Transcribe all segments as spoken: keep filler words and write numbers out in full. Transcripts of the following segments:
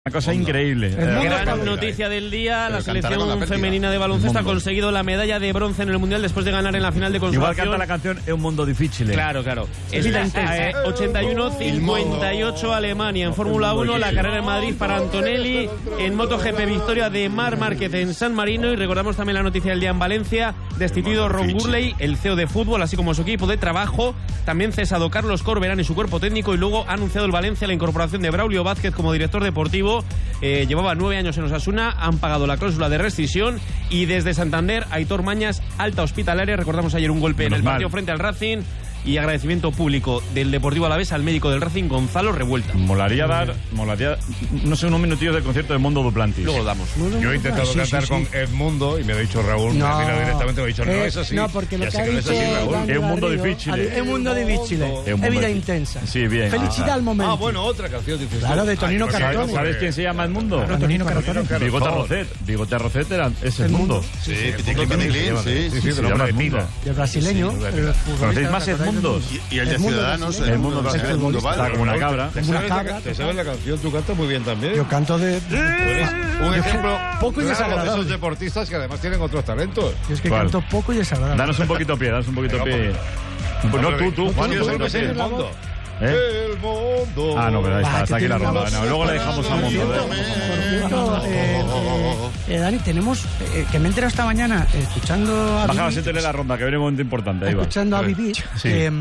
Una cosa increíble. Eh, gran noticia del día, la selección femenina de baloncesto ha conseguido la medalla de bronce en el Mundial después de ganar en la final de consolación. Igual canta la canción Es un mundo difícil. Claro, claro. Es la eh, ochenta y uno cincuenta y ocho Alemania. En Fórmula uno, la carrera en Madrid para Antonelli. En MotoGP, victoria de Marc Márquez en San Marino. Y recordamos también la noticia del día en Valencia. Destituido Ron Gurley, el C E O de fútbol, así como su equipo de trabajo. También cesado Carlos Corberán y su cuerpo técnico. Y luego ha anunciado el Valencia la incorporación de Braulio Vázquez como director deportivo. Eh, Llevaba nueve años en Osasuna, han pagado la cláusula de rescisión y desde Santander, Aitor Mañas, alta hospitalaria. Recordamos ayer un golpe Menos en el partido mal. frente al Racing y agradecimiento público del Deportivo Alavés al médico del Racing, Gonzalo Revuelta. Molaría dar, molaría, no sé, unos minutillos del concierto de Mondo Duplantis. Luego lo damos. Yo he intentado sí, cantar sí, sí. con Edmundo y me lo ha dicho Raúl, no, me ha mirado directamente, me ha dicho, no eh, es así. No, porque lo ya que sé ha que no dicho es así, Raúl. Es un mundo difícil. Es un mundo difícil. Es vida intensa. Sí, bien. Felicidad al momento. Ah, bueno, otra canción difícil. Claro, de Tonino Cartone. ¿Sabes quién se llama Edmundo? No, Tonino Cartone. Bigote Arrocet. Bigote Arrocet era, es Edmundo. Sí, Piticlin, Piticlin, sí. Sí, sí, se llama Edmundo. El brasileño. ¿Conocéis más Edmundos? Y el de Ciudadanos. El mundo el mundo está como una cabra. ¿Te sabes, la, ¿Te sabes la canción? Tú cantas muy bien también. Yo canto de... Un ejemplo poco y desagradable. De esos deportistas que además tienen otros talentos. Yo es que ¿Cuál? canto poco y desagradable. Danos un poquito pie, danos un poquito pie. No, tú, tú, Juan, yo soy el que el mundo. ¿Eh? El mundo. Ah, no, pero ahí está, ah, está aquí la ronda. No, luego le dejamos a Mundo. Por cierto, eh, eh, Dani, tenemos eh, que me he enterado esta mañana escuchando a Baja, Vivi, siéntele la ronda, que viene un momento importante. Ahí va. Escuchando a Vivi, sí. eh,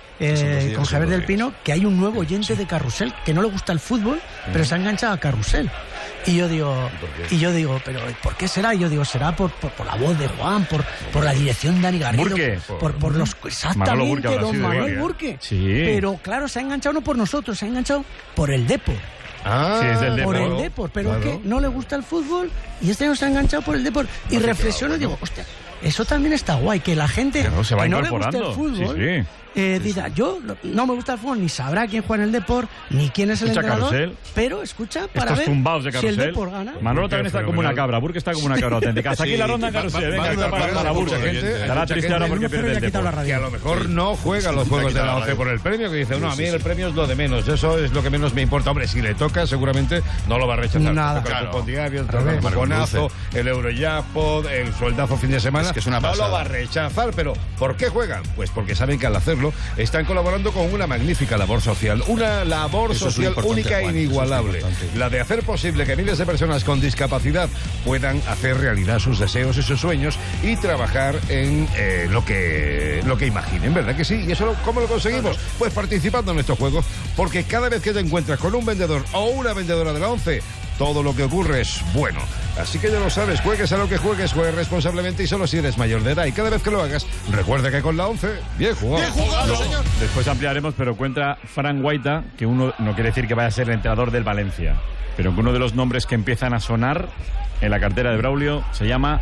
eh, con Javier del Pino, que hay un nuevo oyente de Carrusel que no le gusta el fútbol, pero se ha enganchado a Carrusel. Y yo digo, ¿Y, y yo digo, pero ¿por qué será? Y yo digo, será por, por, por la voz de Juan, por, por la dirección de Dani Garrido, Burke. por, por los exactamente Burke, don Manuel de Burke. Sí. Pero claro, se ha enganchado no por nosotros, se ha enganchado por el Depor. Ah, sí, es del por Depor. el Depor, pero claro. es que no le gusta el fútbol y este año se ha enganchado por el Depor. Y Así reflexiono y digo, hostia, eso también está guay, que la gente que no, se va que no le gusta incorporando. el fútbol, Sí, sí. Eh, diga, yo no me gusta el fútbol, ni sabrá quién juega en el Depor, ni quién es el Escucha entrenador, Carrusel. pero escucha para Estos ver tumbados de si el Carrusel. Depor gana. Manolo también está como una cabra, Burke está como una cabra auténtica. Hasta aquí Sí, la ronda en va- Carrusel. va- Venga, va- está va- para va- la mucha Burke. gente, Estará mucha triste gente. ahora porque pierde el Depor. Que a lo mejor no juega los juegos de la once por el premio, que dice, no, a mí el premio es lo de menos, eso es lo que menos me importa. Hombre, si le toca, seguramente no lo va a rechazar. Nada. Toca Claro. el cupón diario, el trabajo, el Eurojackpot, el sueldazo fin de semana. Es que es una no pasada. lo va a rechazar, pero ¿por qué juegan? Pues porque saben que al hacerlo están colaborando con una magnífica labor social, una labor Eso es social lo importante, única e Juan, inigualable, eso es lo importante. la de hacer posible que miles de personas con discapacidad puedan hacer realidad sus deseos y sus sueños y trabajar en eh, lo que lo que imaginen, ¿verdad que sí? ¿Y eso lo- cómo lo conseguimos? Pues participando en estos juegos, porque cada vez que te encuentras con un vendedor o una vendedora de la once, todo lo que ocurre es bueno. Así que ya lo sabes, juegues a lo que juegues, juegues responsablemente y solo si eres mayor de edad. Y cada vez que lo hagas, recuerda que con la once, bien jugado. Bien jugado, No, señor. después ampliaremos, pero cuenta Fran Guaita, que uno no quiere decir que vaya a ser el entrenador del Valencia, pero que uno de los nombres que empiezan a sonar en la cartera de Braulio se llama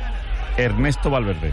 Ernesto Valverde.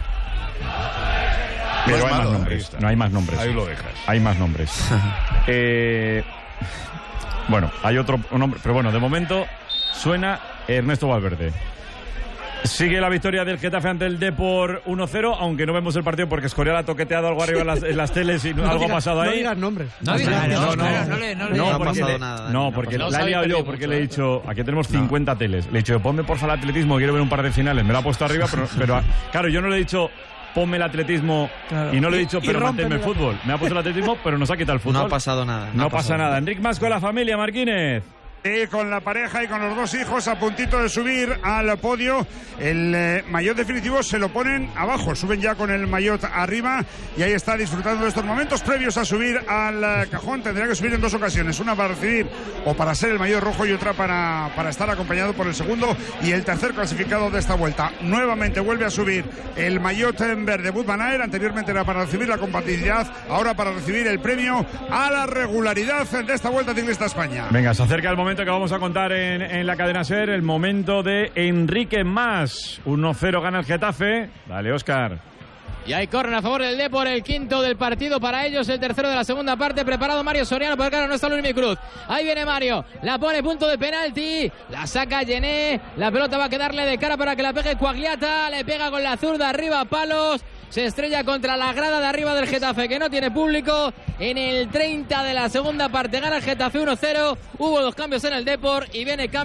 Pero No es hay malo, más ahí nombres. está. No hay más nombres. Ahí lo dejas. Hay más nombres. eh, bueno, hay otro nombre, pero bueno, de momento suena Ernesto Valverde. Sigue la victoria del Getafe ante el Depor uno cero, aunque no vemos el partido porque Escorial ha toqueteado algo arriba en las, en las teles y No algo digas- ha pasado no ahí. digas nombres. No digas no, nombres, no, claro, no le- no le- No, No ha porque pasado le- nada, no, no ha porque pasado la he nada. liado yo, porque le he dicho, aquí tenemos cincuenta teles. Le he dicho, ponme porfa el atletismo, quiero ver un par de finales. Me lo ha puesto arriba, pero, pero claro, yo no le he dicho, ponme el atletismo, Claro. y no le he Y- dicho, y pero rómpeme manténme el la- fútbol. Me ha puesto el atletismo, pero nos ha quitado el fútbol. No ha pasado nada. No, ha pasa pasado nada. Enric Mas con la familia, Marquínez. Y con la pareja y con los dos hijos a puntito de subir al podio, el eh, maillot definitivo se lo ponen abajo, suben ya con el maillot arriba y ahí está disfrutando de estos momentos previos a subir al eh, cajón. Tendrá que subir en dos ocasiones, una para recibir o para ser el maillot rojo y otra para, para estar acompañado por el segundo y el tercer clasificado de esta vuelta. Nuevamente vuelve a subir el maillot en verde Wout van Aert, anteriormente era para recibir la compatibilidad, ahora para recibir el premio a la regularidad de esta Vuelta Ciclista España. Venga, se acerca el momento que vamos a contar en, en la cadena SER, el momento de Enrique Mas. uno cero gana el Getafe. Dale, Óscar. Y hay córner a favor del Depor, el quinto del partido para ellos, el tercero de la segunda parte. Preparado Mario Soriano, por acá no está Luis Cruz. Ahí viene Mario, la pone punto de penalti, la saca Gené, la pelota va a quedarle de cara para que la pegue Quagliata, le pega con la zurda arriba a palos, se estrella contra la grada de arriba del Getafe, que no tiene público. En el treinta de la segunda parte gana el Getafe uno cero, hubo dos cambios en el Depor y viene cambio